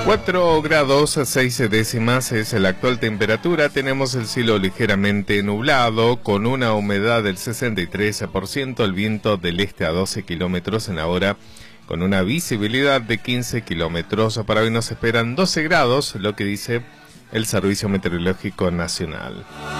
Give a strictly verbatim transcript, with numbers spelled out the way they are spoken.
cuatro grados seis décimas es la actual temperatura. Tenemos el cielo ligeramente nublado con una humedad del sesenta y tres por ciento, el viento del este a doce kilómetros en la hora con una visibilidad de quince kilómetros. Para hoy nos esperan doce grados, lo que dice el Servicio Meteorológico Nacional.